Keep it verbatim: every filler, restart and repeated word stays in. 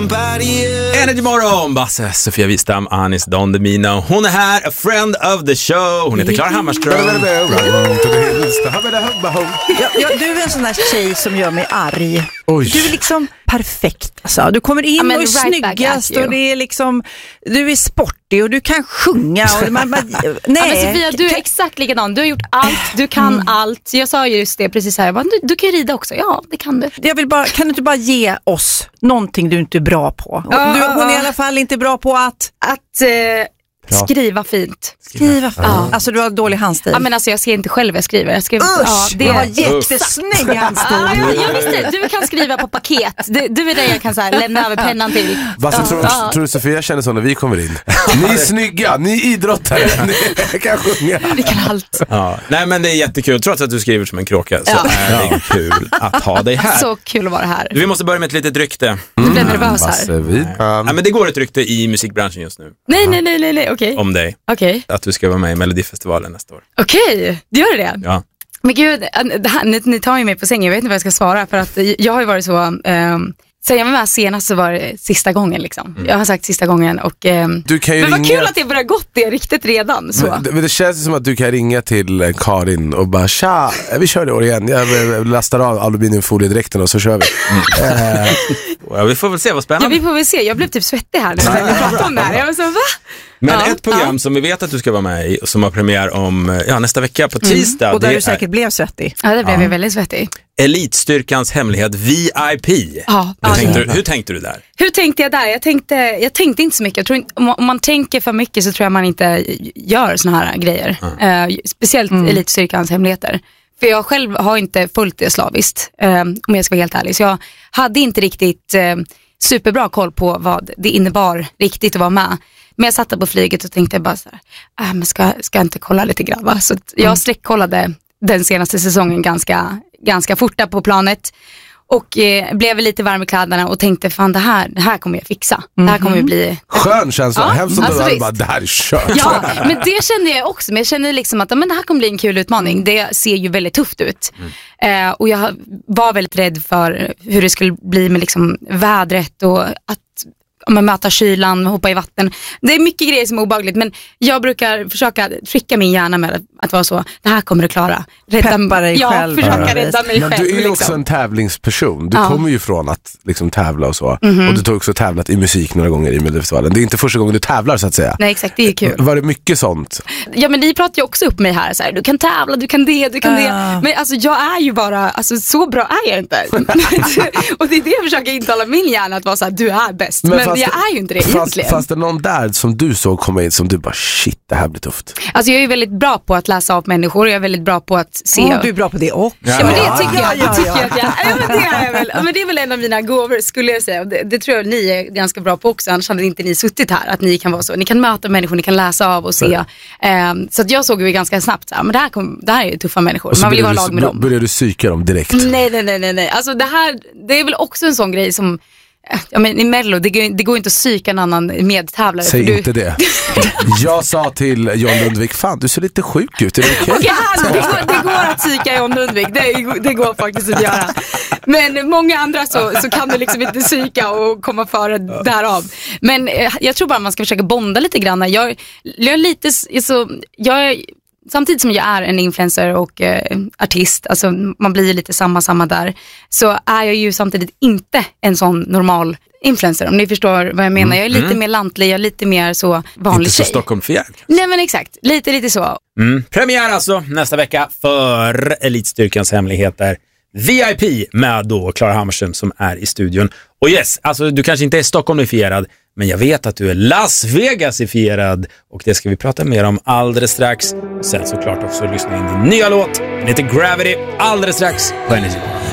somebody else. Energy morgon, Basse, Sofia Wistam, Anis Don Demino. Hon är här, a friend of the show. Hon heter Klara Hammarström. Ja, ja, du är en sån där tjej som gör mig arg. Oj. Du är liksom perfekt alltså. Du kommer in I mean, och är right snyggast och det är liksom, du är sportig och du kan sjunga och man, man, nej. Ja, men Sofia, du är exakt likadan. Du har gjort allt, du kan mm. allt. Jag sa just det precis här. Du, du kan rida också. Ja, det kan du. Jag vill bara, kan du inte bara ge oss någonting du inte är bra på? Ja, du, hon är ja. i alla fall inte bra på att Att eh, skriva fint. Skriva fint. Ja. Alltså du har dålig handstil. Ja, men alltså jag ser inte själv jag skriver. Jag skriver. Usch, ja, det jag har är jättesnygg handstil. Ja, jag, jag visste, du kan skriva på paket. Du, du är det jag kan så här, lämna över pennan till. Vad ja. tror, ja. tror du Sofia känner så när vi kommer in? Ni är snygga, ni är idrottare, ni kan sjunga. Vi kan allt. Ja. Nej, men det är jättekul. Trots att du skriver som en kråka så Ja. är det kul att ha dig här. Så kul att vara här. Vi måste börja med ett litet rykte. Du blir nervös här. Basse, vi Ja, men det går ett rykte i musikbranschen just nu Nej, nej, nej, nej, nej. okej. om dig. Okej, Att du ska vara med i Melodifestivalen nästa år. okej. Du gör det? Ja. Men gud, det här, ni, ni tar ju mig på sängen. Jag vet inte vad jag ska svara. För att jag har ju varit så... Um, sen jag var med senast så var det sista gången liksom. Mm. Jag har sagt sista gången. Och, um, Du kan ju men vad ringa... kul att det börjar gått det riktigt redan. Så. Men, men det känns som att du kan ringa till Karin och bara tja, vi kör det år igen. Jag lastar av aluminiumfoliedräkten och så kör vi. Mm. uh, Ja, vi får väl se vad Ja, spännande. vi får väl se. Jag blev typ svettig här nu när vi pratade om det här. Jag var så, va? Men Ja, ett program ja. som vi vet att du ska vara med i och som har premiär om ja, nästa vecka på tisdag. Och där det du säkert blev svettig. Ja, det blev jag väldigt svettig. är Elitstyrkans hemlighet V I P. Ja, Hur, ja. tänkte du, hur tänkte du där? Hur tänkte jag där? Jag tänkte, jag tänkte inte så mycket. Jag tror inte, om, man, om man tänker för mycket så tror jag man inte gör såna här grejer. Mm. Uh, speciellt mm. Elitstyrkans hemligheter. För jag själv har inte följt det slaviskt, uh, om jag ska vara helt ärlig. Så jag hade inte riktigt uh, superbra koll på vad det innebar riktigt att vara med. Men jag satt där på flyget och tänkte bara så här, äh, men ska, ska jag inte kolla lite grann, va? Så jag mm. sträckkollade den senaste säsongen ganska, ganska fort där på planet. Och eh, blev lite varm i kläderna och tänkte, fan det här, det här kommer jag fixa. Mm-hmm. Det här kommer bli... Skön känsla, ja, hemskt alltså, att bara, det här är kört. Ja, men det kände jag också. Men jag kände liksom att men det här kommer bli en kul utmaning. Det ser ju väldigt tufft ut. Mm. Eh, och jag var väldigt rädd för hur det skulle bli med liksom vädret och att om man möter kylan, hoppa i vatten. Det är mycket grejer som är obehagligt, men jag brukar försöka tricka min hjärna med att, att vara så, det här kommer du klara. Rädda, Peppa dig ja, själv. försöka Ja, rädda mig Men själv. du är ju liksom. också en tävlingsperson. Du Ja. kommer ju från att liksom tävla och så. Mm-hmm. Och du har också tävlat i musik några gånger i Melodifestivalen. Det är inte första gången du tävlar så att säga. Nej, exakt, det är kul. Var det mycket sånt? Ja, men ni pratar ju också upp mig här så här, du kan tävla, du kan det, du kan Uh. det. Men alltså jag är ju bara, alltså så bra är jag inte. Och det är det jag försöker intala min hjärna att vara så här, du är bäst. Men, men jag är ju inte det fast, egentligen. Fanns det någon där som du såg komma in som du bara, shit, det här blir tufft? Alltså jag är ju väldigt bra på att läsa av människor. Jag är väldigt bra på att se. Oh, du är bra på det också. Ja, men det tycker jag. Ja, Det tycker ja, jag att jag, ja, men det är jag väl. Men det är väl en av mina gåvor skulle jag säga. Och det, det tror jag ni är ganska bra på också. Annars hade inte ni suttit här. Att ni kan vara så. Ni kan möta människor, ni kan läsa av och se. Um, så att jag såg ju ganska snabbt så här, men det här, kom, det här är ju tuffa människor. Man vill ju vara lag med dem. Började du psyka dem direkt? Nej, nej, nej, nej, nej. Alltså det här, det är väl också en sån grej som, ja men i Mello, det går, det går inte att psyka en annan medtävlare. Säg för inte du... det. Jag sa till John Lundvik, fan du ser lite sjuk ut, är det okej? Okej, okay, det, går, det går att psyka John Lundvik, det, det går faktiskt att göra. Men många andra så, så kan du liksom inte psyka och komma före därav. Men eh, jag tror bara man ska försöka bonda lite grann. Jag, jag är lite så, jag är, samtidigt som jag är en influencer och eh, artist, alltså man blir lite samma samma där, så är jag ju samtidigt inte en sån normal influencer, om ni förstår vad jag menar. Jag är lite Mm. mer lantlig, jag är lite mer så vanlig Inte så tjej. Stockholmsfjärd. Nej men exakt, lite lite så. Mm. Premiär alltså nästa vecka för Elitstyrkans hemligheter. V I P med då Klara Hammarström som är i studion. Och yes, alltså du kanske inte är Stockholmifierad, men jag vet att du är Las Vegasifierad. Och det ska vi prata mer om alldeles strax. Sen såklart också lyssna in din nya låt. Den heter Gravity, alldeles strax på Energy.